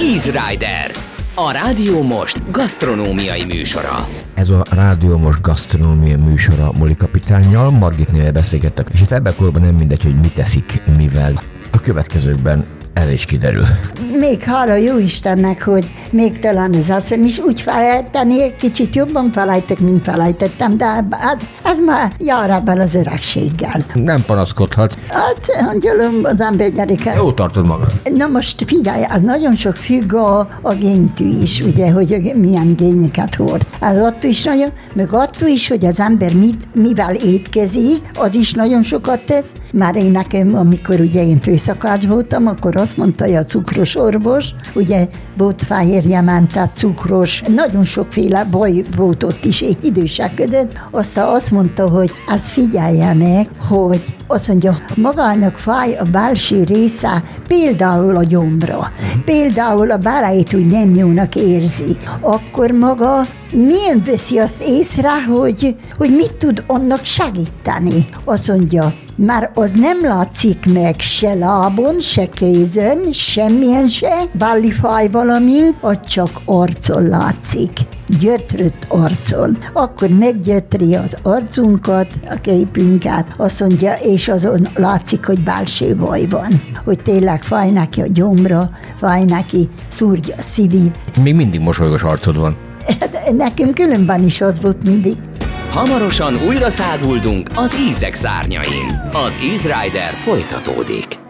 Easy Rider, a Rádió Most gasztronómiai műsora. Ez a Rádió Most gasztronómiai műsora Moli kapitánnyal, Margitnél beszélgettek, és itt ebben korban nem mindegy, hogy mit teszik, mivel. A következőkben el is kiderül. Még hála jó Istennek, hogy még talán az aszem is úgy felejteni, egy kicsit jobban felejtek, mint felejtettem, de az már jár ebben az öregséggel. Nem panaszkodhatsz. Hát, angyalom, az ember gyereke. Jó tartod magad. Na most figyelj, az nagyon sok függ a géntű is, ugye, hogy milyen géneket hord. Az attól is nagyon, meg attól is, hogy az ember mivel étkezik, az is nagyon sokat tesz. Már én nekem, amikor ugye én főszakács voltam, akkor azt mondta, hogy a cukros orvos, ugye volt fehérjemen, tehát cukros, nagyon sokféle baj volt ott is idősek között. Aztán azt mondta, hogy azt figyelje meg, hogy azt mondja, magának fáj a belső része, például a gyomra, például a belejét úgy nem jónak érzi, akkor maga milyen veszi azt észre, hogy mit tud annak segíteni? Azt mondja, már az nem látszik meg se lábon, se kézen, semmilyen se, belli fáj valamint, az csak arcon látszik. Gyötrött arcon. Akkor meggyötri az arcunkat, a képünket, azt mondja, és azon látszik, hogy belső baj van. Hogy tényleg fáj neki a gyomra, fáj neki, szúrja a szívét. Még mindig mosolygós arcod van. Nekem különben is az volt mindig. Hamarosan újra száguldunk az ízek szárnyain. Az Easy Rider folytatódik.